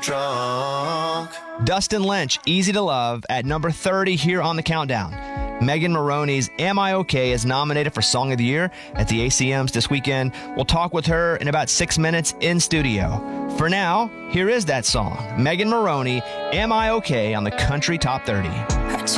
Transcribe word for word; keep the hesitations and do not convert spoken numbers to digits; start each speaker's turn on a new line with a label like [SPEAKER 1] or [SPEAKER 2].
[SPEAKER 1] drunk.
[SPEAKER 2] Dustin Lynch, Easy to Love, at number thirty here on the countdown. Megan Moroney's Am I Okay is nominated for Song of the Year at the A C Ms this weekend. We'll talk with her in about six minutes in studio. For now, here is that song. Megan Moroney, Am I Okay on the Country Top thirty.